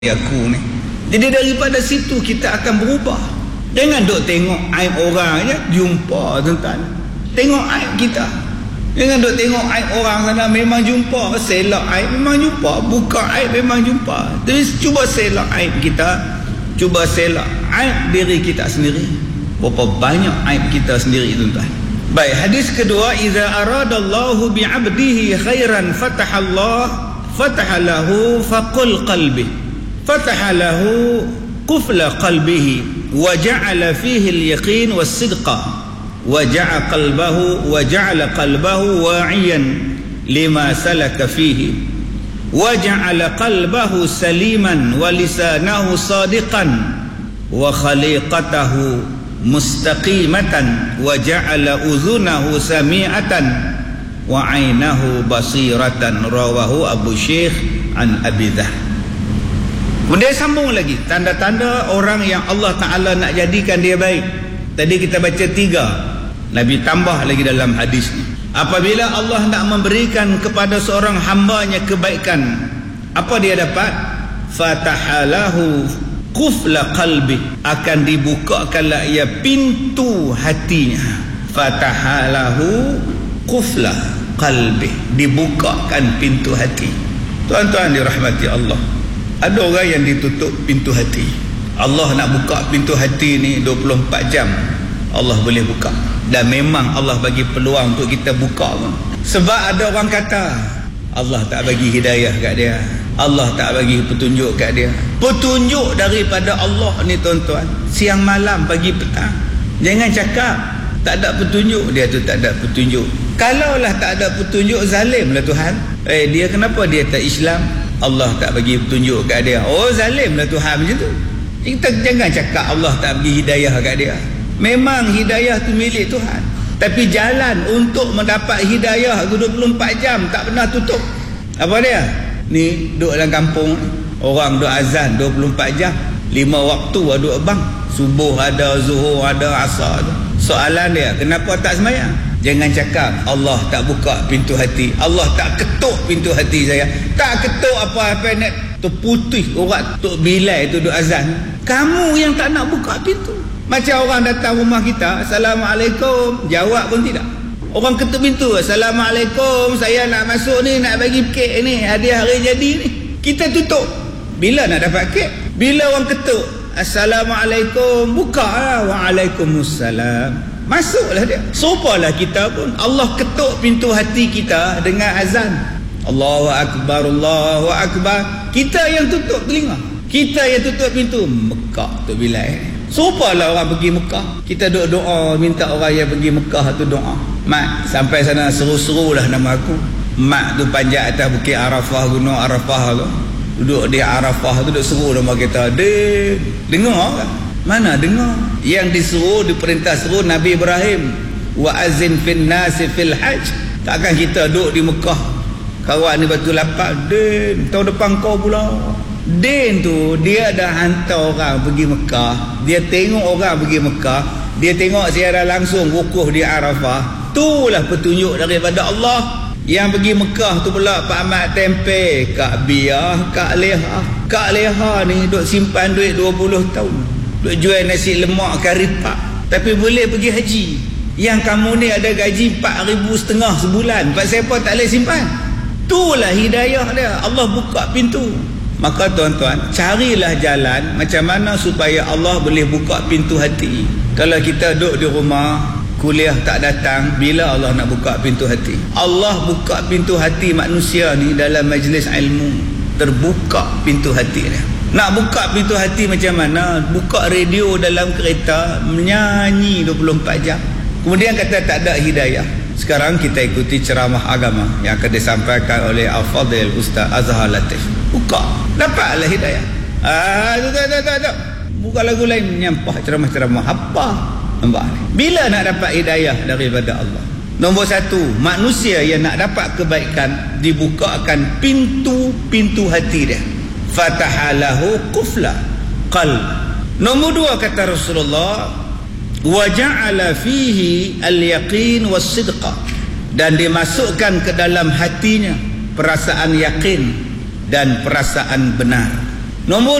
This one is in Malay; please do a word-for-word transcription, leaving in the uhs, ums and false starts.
aku ni. Jadi daripada situ kita akan berubah. Jangan duk tengok aib orang je, jumpa tuan-tuan. Tengok aib kita. Jangan duk tengok aib orang sana, memang jumpa, selak aib memang jumpa, buka aib memang jumpa. Jadi cuba selak aib kita, cuba selak aib diri kita sendiri. Berapa banyak aib kita sendiri tuan-tuan. Baik, hadis kedua, idza aradallahu bi'abdihi khairan fatahallah fatahalahu faqul qalbi. فتح له قفل قلبه وجعل فيه اليقين والصدق وجعل قلبه وجعل قلبه واعيا لما سلك فيه وجعل قلبه سليما ولسانه صادقا وخليقته مستقيمة وجعل أذنه سميعة وعينه بصيرة. رواه أبو شيخ عن أبي ذر. Kemudian sambung lagi tanda-tanda orang yang Allah Ta'ala nak jadikan dia baik. Tadi kita baca tiga, Nabi tambah lagi dalam hadis ni. Apabila Allah nak memberikan kepada seorang hambanya kebaikan, apa dia dapat? Fatahalahu qufla qalbi, akan dibukakanlah ia pintu hatinya. Fatahalahu qufla qalbi, dibukakan pintu hati. Tuan-tuan dirahmati Allah, ada orang yang ditutup pintu hati. Allah nak buka pintu hati ni dua puluh empat jam, Allah boleh buka. Dan memang Allah bagi peluang untuk kita buka pun. Sebab ada orang kata Allah tak bagi hidayah kat dia, Allah tak bagi petunjuk kat dia. Petunjuk daripada Allah ni tuan-tuan, siang malam pagi petang. Jangan cakap tak ada petunjuk, dia tu tak ada petunjuk. Kalaulah tak ada petunjuk, zalim lah Tuhan. Eh dia kenapa dia tak Islam? Allah tak bagi petunjuk kat dia. Oh zalim lah Tuhan macam tu. Kita jangan cakap Allah tak bagi hidayah kat dia. Memang hidayah tu milik Tuhan, tapi jalan untuk mendapat hidayah tu dua puluh empat jam tak pernah tutup. Apa dia? Ni duduk dalam kampung, orang duduk azan dua puluh empat jam, lima waktu duduk bang. Subuh ada, zuhur ada, asar tu. Soalan dia, kenapa tak sembahyang? Jangan cakap Allah tak buka pintu hati, Allah tak ketuk pintu hati saya. Tak ketuk apa-apa, nak terputih urat Tok Bilal tu duduk azan. Kamu yang tak nak buka pintu. Macam orang datang rumah kita, Assalamualaikum, jawab pun tidak. Orang ketuk pintu, Assalamualaikum, saya nak masuk ni, nak bagi kek ni, hadiah hari jadi ni. Kita tutup. Bila nak dapat kek? Bila orang ketuk, Assalamualaikum, buka lah. Waalaikumsalam. Masuklah dia. Sopalah kita pun. Allah ketuk pintu hati kita dengan azan. Allahu Akbar, Allahu Akbar. Kita yang tutup telinga, kita yang tutup pintu. Mekah tu bila sopalah orang pergi Mekah, kita duduk doa, minta orang yang pergi Mekah tu doa. Mak, sampai sana seru-seru lah nama aku. Mak tu panjat atas Bukit Arafah, Gunung Arafah tu. Duduk di Arafah tu, duduk seru nama kita. Dia dengar kan? Mana dengar? Yang disuruh, diperintah suruh Nabi Ibrahim, wa azin fin nasi fil hajj. Takkan kita duduk di Mekah, kawan ni batu lapak, Din tahun depan kau pula. Din tu dia dah hantar orang pergi Mekah, dia tengok orang pergi Mekah, dia tengok secara langsung wukuf di Arafah. Itulah petunjuk daripada Allah. Yang pergi Mekah tu pula Pak Ahmad tempe, Kak Biah, Kak Leha. Kak Leha ni duk simpan duit dua puluh tahun, duk jual nasi lemak kari pak, tapi boleh pergi haji. Yang kamu ni ada gaji empat ribu setengah sebulan, Pak siapa tak boleh simpan? Itulah hidayah dia. Allah buka pintu. Maka tuan-tuan, carilah jalan macam mana supaya Allah boleh buka pintu hati. Kalau kita duduk di rumah, kuliah tak datang, bila Allah nak buka pintu hati? Allah buka pintu hati manusia ni dalam majlis ilmu. Terbuka pintu hati dia. Nak buka pintu hati macam mana? Buka radio dalam kereta, menyanyi dua puluh empat jam. Kemudian kata tak ada hidayah. Sekarang kita ikuti ceramah agama yang akan disampaikan oleh Al-Fadhil Ustaz Azhar Latif. Buka, dapatlah hidayah. Ah, tak tak tak tak. Buka lagu lain, menyampah ceramah-ceramah apa? Nampak ni. Bila nak dapat hidayah daripada Allah? Nombor satu, manusia yang nak dapat kebaikan, dibukakan pintu-pintu hati dia. Fatahalahu qufla qalb. Nombor dua kata Rasulullah, wa ja'ala fihi al-yaqin was-sidqa, dan dimasukkan ke dalam hatinya perasaan yakin dan perasaan benar. Nombor